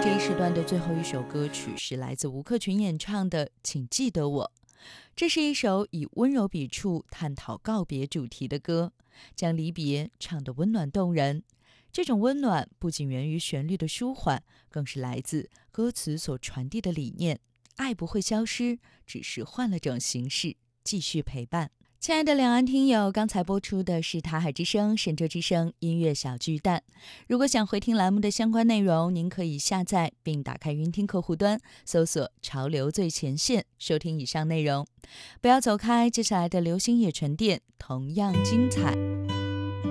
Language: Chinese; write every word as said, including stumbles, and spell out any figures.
这一时段的最后一首歌曲是来自吴克群演唱的《请记得我》。这是一首以温柔笔触探讨告别主题的歌，将离别唱得温暖动人。这种温暖不仅源于旋律的舒缓，更是来自歌词所传递的理念：爱不会消失，只是换了种形式继续陪伴。亲爱的两岸听友，刚才播出的是塔海之声、神州之声音乐小巨蛋。如果想回听栏目的相关内容，您可以下载并打开云听客户端，搜索潮流最前线，收听以上内容。不要走开，接下来的流行也沉淀同样精彩。